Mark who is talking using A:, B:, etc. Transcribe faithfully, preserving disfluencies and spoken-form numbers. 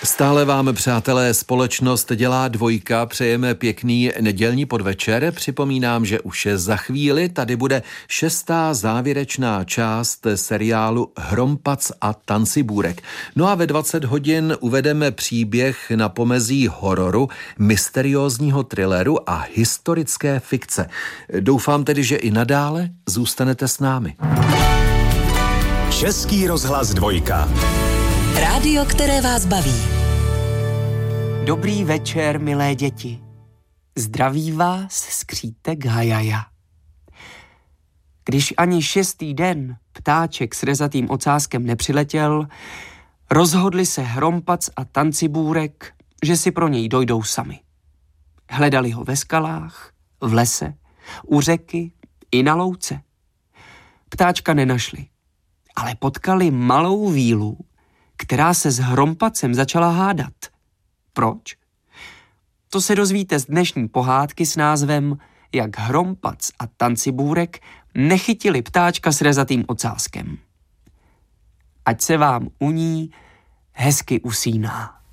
A: Stále vám, přátelé, společnost dělá dvojka. Přejeme pěkný nedělní podvečer. Připomínám, že už za chvíli tady bude šestá závěrečná část seriálu Hrompac a Tancibůrek. No a ve dvacet hodin uvedeme příběh na pomezí hororu, mysteriózního thrilleru a historické fikce. Doufám tedy, že i nadále zůstanete s námi.
B: Český rozhlas dvojka.
C: Rádio, které vás baví.
D: Dobrý večer, milé děti. Zdraví vás skřítek Hajaja. Když ani šestý den ptáček s rezatým ocáskem nepřiletěl, rozhodli se Hrompac a Tancibůrek, že si pro něj dojdou sami. Hledali ho ve skalách, v lese, u řeky i na louce. Ptáčka nenašli, ale potkali malou vílu, která se s Hrompacem začala hádat. Proč? To se dozvíte z dnešní pohádky s názvem Jak Hrompac a Tancibůrek nechytili ptáčka s rezatým ocáskem. Ať se vám u ní hezky usíná.